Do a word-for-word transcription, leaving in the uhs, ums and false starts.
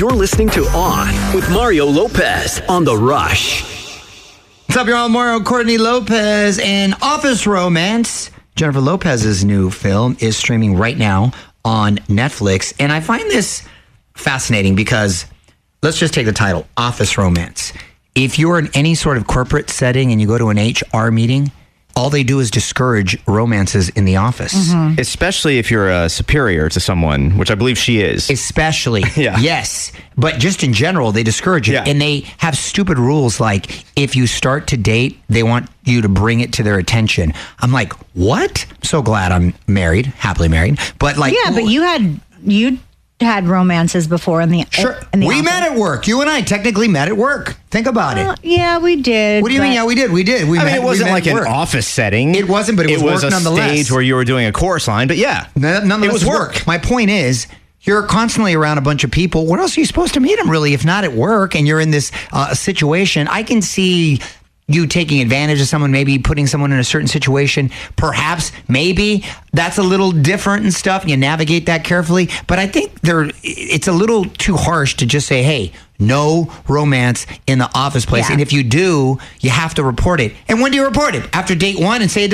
You're listening to On with Mario Lopez on The Rush. What's up, y'all? Mario Courtney Lopez and Office Romance. Jennifer Lopez's new film is streaming right now on Netflix. And I find this fascinating because let's just take the title, Office Romance. If you're in any sort of corporate setting and you go to an H R meeting, all they do is discourage romances in the office. Mm-hmm. Especially if you're a superior to someone, which I believe she is. Especially. Yeah. Yes. But just in general, they discourage it. Yeah. And they have stupid rules like if you start to date, they want you to bring it to their attention. I'm like, what? I'm so glad I'm married, happily married. But like, yeah, but you had, you had romances before in the Sure. in the we office. met at work. You and I technically met at work. Think about Uh, it. yeah, we did. What do you mean? but- Yeah, we did. We did. We I met, mean, it we wasn't met like at an work. office setting. It wasn't, but it was it was work a nonetheless. stage where you were doing a chorus line. But yeah, N- Nonetheless, it was work. work. My point is, you're constantly around a bunch of people. What else are you supposed to meet them, really, if not at work? And you're in this uh, situation. I can see you taking advantage of someone, maybe putting someone in a certain situation. Perhaps, maybe that's a little different and stuff. You navigate that carefully. But I think there, it's a little too harsh to just say, hey, no romance in the office place. Yeah. And if you do, you have to report it. And when do you report it? After date one and say it